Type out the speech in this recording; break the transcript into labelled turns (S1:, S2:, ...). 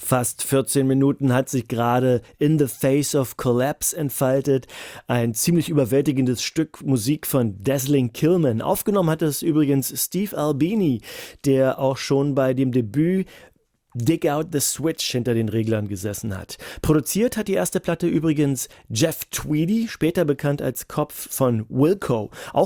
S1: Fast 14 Minuten hat sich gerade In the Face of Collapse entfaltet. Ein ziemlich überwältigendes Stück Musik von Dazzling Killman. Aufgenommen hat es übrigens Steve Albini, der auch schon bei dem Debüt Dig Out the Switch hinter den Reglern gesessen hat. Produziert hat die erste Platte übrigens Jeff Tweedy, später bekannt als Kopf von Wilco. Auch